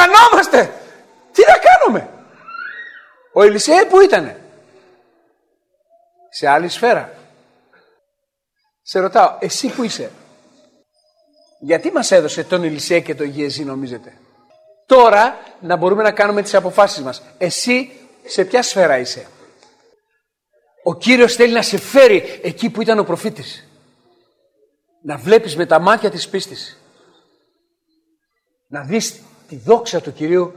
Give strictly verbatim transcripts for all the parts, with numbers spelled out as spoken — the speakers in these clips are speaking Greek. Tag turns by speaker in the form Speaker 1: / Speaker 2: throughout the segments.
Speaker 1: χανόμαστε. Τι να κάνουμε? Ο Ελισέ που ήτανε? Σε άλλη σφαίρα. Σε ρωτάω, εσύ που είσαι? Γιατί μας έδωσε τον Ελισέ και τον Γιεζή, νομίζετε? Τώρα να μπορούμε να κάνουμε τις αποφάσεις μας. Εσύ σε ποια σφαίρα είσαι? Ο Κύριος θέλει να σε φέρει εκεί που ήταν ο προφήτης. Να βλέπεις με τα μάτια της πίστης. Να δεις τη δόξα του Κυρίου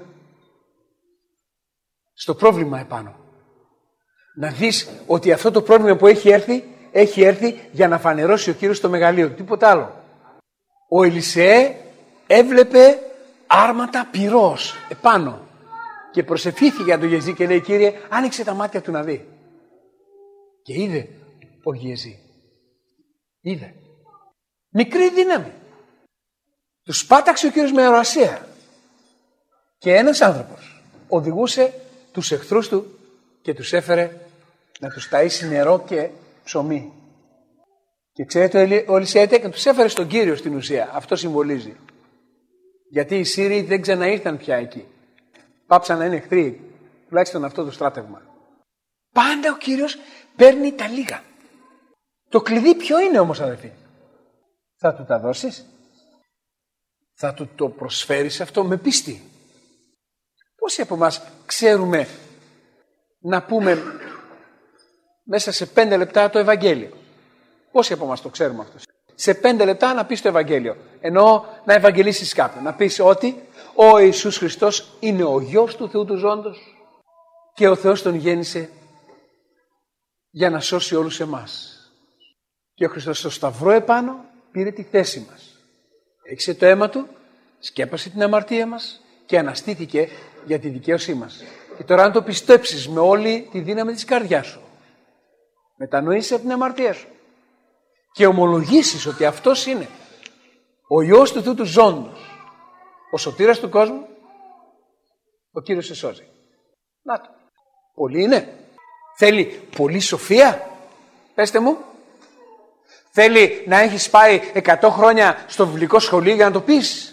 Speaker 1: στο πρόβλημα επάνω. Να δεις ότι αυτό το πρόβλημα που έχει έρθει, έχει έρθει για να φανερώσει ο Κύριος το μεγαλείο. Τίποτα άλλο. Ο Ελισέ έβλεπε άρματα πυρός επάνω και προσευχήθηκε για τον Γιεζή και λέει, Κύριε, άνοιξε τα μάτια του να δει. Και είδε ο Γιεζή. Είδε. Μικρή δύναμη. Τους πάταξε ο Κύριος με αερασία. Και ένας άνθρωπος οδηγούσε τους εχθρούς του και τους έφερε να τους ταΐσει νερό και ψωμί. Και ξέρετε, ο Ελισέ και τους έφερε στον Κύριο στην ουσία. Αυτό συμβολίζει. Γιατί οι Σύριοι δεν ξαναήρθαν πια εκεί. Πάψαν να είναι εχθροί. Τουλάχιστον αυτό το στράτευμα. Πάντα ο Κύριος παίρνει τα λίγα. Το κλειδί ποιο είναι όμως, αδελφοί? Θα του τα δώσεις? Θα του το προσφέρεις αυτό με πίστη? Πόσοι από εμάς ξέρουμε να πούμε μέσα σε πέντε λεπτά το Ευαγγέλιο? Πόσοι από εμάς το ξέρουμε αυτό? Σε πέντε λεπτά να πεις το Ευαγγέλιο. Εννοώ να ευαγγελίσεις κάποιον. Να πεις ότι ο Ιησούς Χριστός είναι ο Γιος του Θεού του Ζώντος και ο Θεός τον γέννησε για να σώσει όλους εμάς. Και ο Χριστός στο σταυρό επάνω πήρε τη θέση μας. Έριξε το αίμα του, σκέπασε την αμαρτία μας και αναστήθηκε για τη δικαίωσή μας. Και τώρα αν το πιστέψεις με όλη τη δύναμη της καρδιάς σου, μετανοήσεις από την αμαρτία σου και ομολογήσεις ότι αυτός είναι ο Υιός του Θεού του Ζώντος, ο σωτήρας του κόσμου, ο Κύριος σε σώζει. Να το. Πολύ είναι. Θέλει πολύ σοφία. Πέστε μου. Θέλει να έχεις πάει εκατό χρόνια στο βιβλικό σχολείο για να το πεις?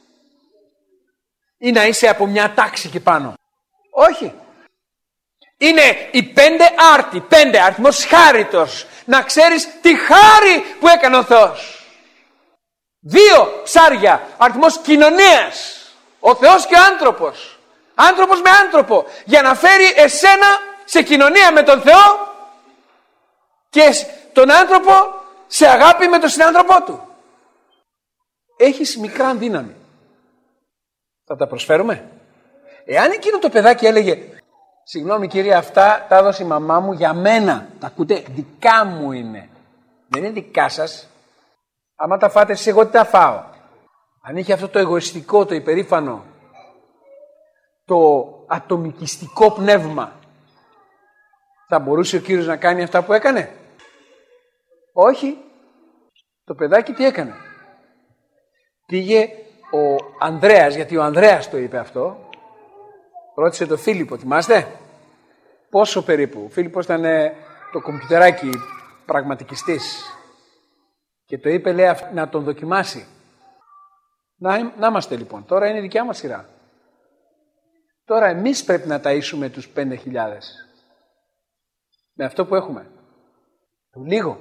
Speaker 1: Ή να είσαι από μια τάξη και πάνω? Όχι. Είναι οι πέντε άρτη, πέντε αριθμός χάριτος. Να ξέρεις τη χάρη που έκανε ο Θεός. Δύο ψάρια, αριθμός κοινωνίας. Ο Θεός και ο άνθρωπος. Άνθρωπος με άνθρωπο. Για να φέρει εσένα σε κοινωνία με τον Θεό και τον άνθρωπο σε αγάπη με τον συνάνθρωπό του. Έχεις μικρά δύναμη. Θα τα προσφέρουμε? Εάν εκείνο το παιδάκι έλεγε, συγγνώμη κύριε, αυτά τα έδωσε η μαμά μου για μένα. Τα ακούτε? Δικά μου είναι. Δεν είναι δικά σας. Άμα τα φάτε εσείς, εγώ τι τα φάω. Αν είχε αυτό το εγωιστικό, το υπερήφανο, το ατομικιστικό πνεύμα, θα μπορούσε ο Κύριος να κάνει αυτά που έκανε? Όχι. Το παιδάκι τι έκανε? Πήγε ο Ανδρέας, γιατί ο Ανδρέας το είπε αυτό, ρώτησε τον Φίλιππο, θυμάστε? Πόσο περίπου? Ο Φίλιππος ήταν το κομπιουτεράκι πραγματικιστής και το είπε, λέει, να τον δοκιμάσει. Να, να είμαστε λοιπόν, τώρα είναι η δικιά μας σειρά. Τώρα εμείς πρέπει να ταΐσουμε τους πέντε χιλιάδες με αυτό που έχουμε. Το λίγο.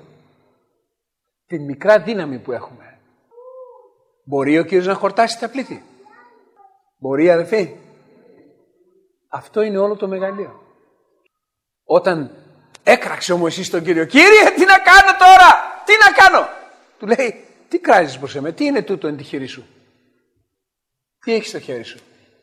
Speaker 1: Την μικρά δύναμη που έχουμε. Μπορεί ο Κύριος να χορτάσει τα πλήθη? Μπορεί, αδελφοί? Αυτό είναι όλο το μεγαλείο. Όταν έκραξε ο Μωυσής τον Κύριο, Κύριε, τι να κάνω τώρα? Τι να κάνω? Του λέει, τι κράζεις προς εμέ? Τι είναι τούτο εν τη χέρι σου? Τι έχεις στο χέρι σου?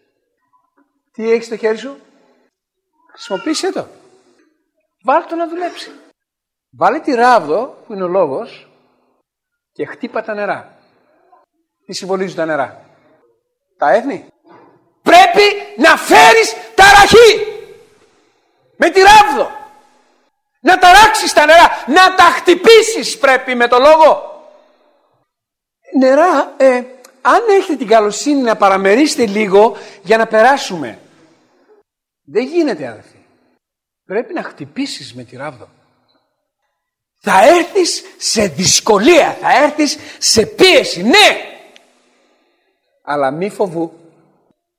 Speaker 1: Τι έχεις στο χέρι σου? Χρησιμοποίησέ το. Βάλ' το να δουλέψει. Βάλε τη ράβδο που είναι ο λόγος και χτύπα τα νερά. Τι συμβολίζουν τα νερά? Τα έθνη. Πρέπει να φέρεις ταραχή με τη ράβδο. Να ταράξεις τα νερά. Να τα χτυπήσεις πρέπει με το λόγο. Νερά, ε, αν έχετε την καλοσύνη να παραμερίσετε λίγο για να περάσουμε. Δεν γίνεται, αδελφοί. Πρέπει να χτυπήσεις με τη ράβδο. Θα έρθεις σε δυσκολία, θα έρθεις σε πίεση, ναι. Αλλά μη φοβού,